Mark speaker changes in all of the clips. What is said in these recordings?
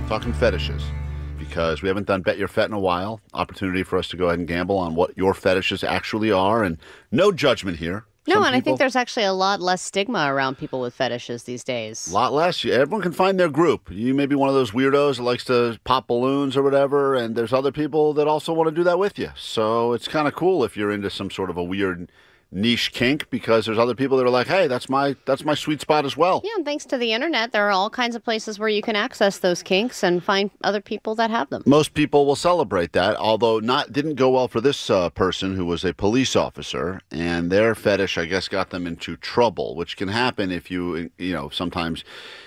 Speaker 1: talking fetishes, because we haven't done Bet Your Fet in a while. Opportunity for us to go ahead and gamble on what your fetishes actually are, and no judgment here.
Speaker 2: No, and I think there's actually a lot less stigma around people with fetishes these days.
Speaker 1: A lot less. Everyone can find their group. You may be one of those weirdos that likes to pop balloons or whatever, and there's other people that also want to do that with you. So it's kind of cool if you're into some sort of a weird niche kink, because there's other people that are like, hey, that's my sweet spot as well.
Speaker 2: Yeah, and thanks to the internet, there are all kinds of places where you can access those kinks and find other people that have them.
Speaker 1: Most people will celebrate that, although didn't go well for this person who was a police officer, and their fetish, I guess, got them into trouble, which can happen if you sometimes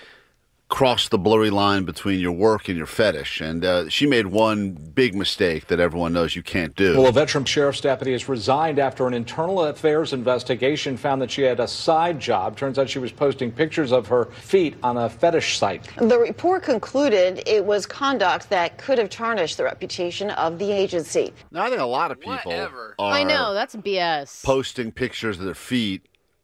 Speaker 1: cross the blurry line between your work and your fetish. And she made one big mistake that everyone knows you can't do.
Speaker 3: Well, a veteran sheriff's deputy has resigned after an internal affairs investigation found that she had a side job. Turns out she was posting pictures of her feet on a fetish site.
Speaker 4: The report concluded it was conduct that could have tarnished the reputation of the agency.
Speaker 1: Now, I think a lot of people are
Speaker 2: I know, that's BS.
Speaker 1: posting pictures of their feet.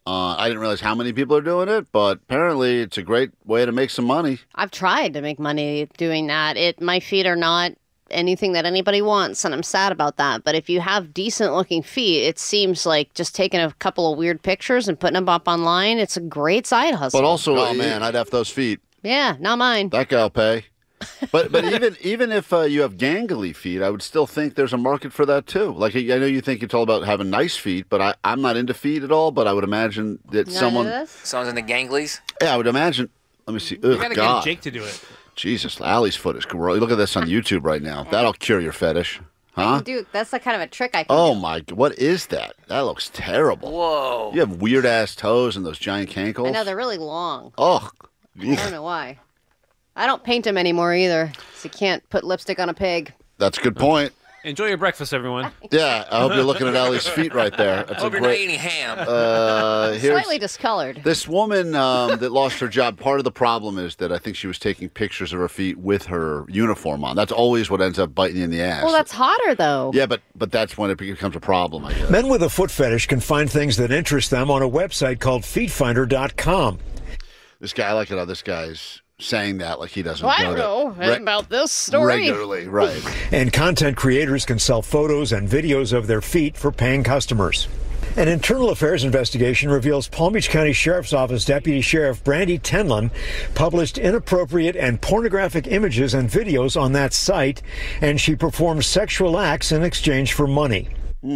Speaker 1: I didn't realize how many people are doing it, but apparently it's a great way to make some money.
Speaker 2: I've tried to make money doing that. My feet are not anything that anybody wants, and I'm sad about that. But if you have decent-looking feet, it seems like just taking a couple of weird pictures and putting them up online, it's a great side hustle.
Speaker 1: But also, oh man, I'd have those feet.
Speaker 2: Yeah, not mine.
Speaker 1: That guy'll pay. But even if you have gangly feet, I would still think there's a market for that too. Like, I know you think it's all about having nice feet, but I'm not into feet at all. But I would imagine that
Speaker 5: someone's in the ganglies.
Speaker 1: Yeah, I would imagine. Let me see.
Speaker 6: You gotta get Jake to do it.
Speaker 1: Jesus, Allie's foot is gross. Look at this on YouTube right now. That'll cure your fetish, huh?
Speaker 2: Dude, that's the kind of a trick I can
Speaker 1: Oh
Speaker 2: do.
Speaker 1: my! What is that? That looks terrible.
Speaker 5: Whoa!
Speaker 1: You have weird ass toes and those giant cankles.
Speaker 2: I know, they're really long.
Speaker 1: Oh,
Speaker 2: I don't know why. I don't paint them anymore either, so you can't put lipstick on a pig.
Speaker 1: That's a good point.
Speaker 6: Enjoy your breakfast, everyone.
Speaker 1: Yeah, I hope you're looking at Allie's feet right there. That's
Speaker 5: Hope you're not eating ham.
Speaker 2: Slightly discolored.
Speaker 1: This woman that lost her job, part of the problem is that I think she was taking pictures of her feet with her uniform on. That's always what ends up biting you in the ass.
Speaker 2: Well, that's hotter, though.
Speaker 1: Yeah, but that's when it becomes a problem, I guess.
Speaker 7: Men with a foot fetish can find things that interest them on a website called feetfinder.com.
Speaker 1: This guy, I like it how this guy's saying that like he doesn't
Speaker 2: I know about this story.
Speaker 1: Regularly, right.
Speaker 7: And content creators can sell photos and videos of their feet for paying customers. An internal affairs investigation reveals Palm Beach County Sheriff's Office Deputy Sheriff Brandy Tenlin published inappropriate and pornographic images and videos on that site, and she performed sexual acts in exchange for money.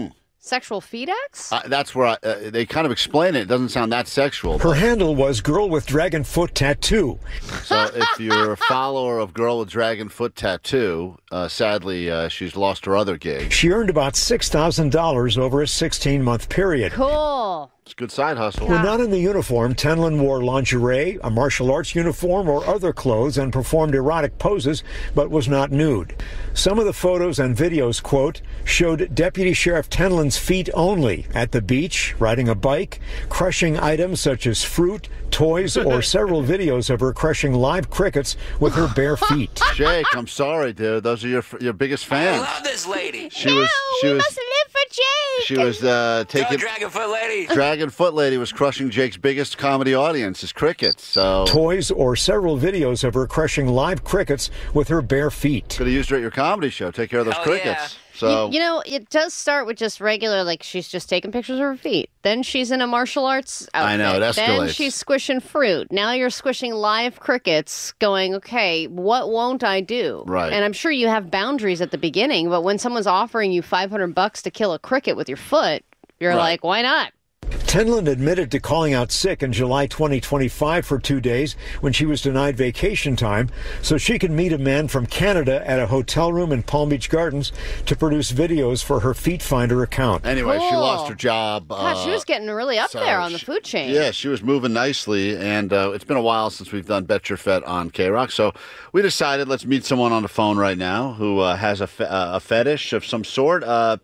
Speaker 2: Sexual feet acts?
Speaker 1: That's where they kind of explain it. It doesn't sound that sexual.
Speaker 7: Her handle was Girl with Dragon Foot Tattoo.
Speaker 1: So if you're a follower of Girl with Dragon Foot Tattoo, sadly, she's lost her other gig.
Speaker 7: She earned about $6,000 over a 16-month period.
Speaker 2: Cool.
Speaker 1: It's a good side hustle.
Speaker 7: When not in the uniform, Tenlin wore lingerie, a martial arts uniform, or other clothes and performed erotic poses, but was not nude. Some of the photos and videos, quote, showed Deputy Sheriff Tenlin's feet only at the beach, riding a bike, crushing items such as fruit, toys, or several videos of her crushing live crickets with her bare feet.
Speaker 1: Jake, I'm sorry, dude. Those are your biggest fans.
Speaker 5: I love this lady.
Speaker 1: She was
Speaker 2: must live for Jake.
Speaker 1: She was taking
Speaker 5: Dragonfoot lady.
Speaker 1: Dragonfoot lady was crushing Jake's biggest comedy audience, his crickets. So
Speaker 7: toys or several videos of her crushing live crickets with her bare feet.
Speaker 1: Could have used her at your comedy show. Take care of those crickets.
Speaker 5: Yeah.
Speaker 1: So
Speaker 2: You know, it does start with just regular, like she's just taking pictures of her feet. Then she's in a martial arts outfit.
Speaker 1: I know, it escalates.
Speaker 2: Then she's squishing fruit. Now you're squishing live crickets going, okay, what won't I do?
Speaker 1: Right.
Speaker 2: And I'm sure you have boundaries at the beginning, but when someone's offering you $500 to kill a cricket with your foot, you're like, why not?
Speaker 7: Tenlin admitted to calling out sick in July 2025 for 2 days when she was denied vacation time so she could meet a man from Canada at a hotel room in Palm Beach Gardens to produce videos for her Feet Finder account.
Speaker 1: Anyway, she
Speaker 2: Cool.
Speaker 1: lost her job.
Speaker 2: God, she was getting really up there on the food chain.
Speaker 1: Yeah, she was moving nicely, and it's been a while since we've done Bet Your Fet on K-Rock, so we decided let's meet someone on the phone right now who has a fetish of some sort.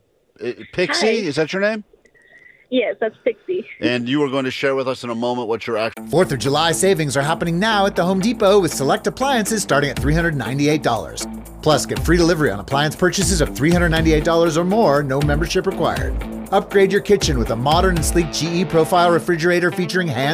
Speaker 1: Pixie,
Speaker 8: Hi.
Speaker 1: is that your name?
Speaker 8: Yes, that's Pixie.
Speaker 1: And you are going to share with us in a moment what your actual
Speaker 9: 4th of July savings are happening now at the Home Depot with select appliances starting at $398. Plus, get free delivery on appliance purchases of $398 or more, no membership required. Upgrade your kitchen with a modern and sleek GE Profile refrigerator featuring hand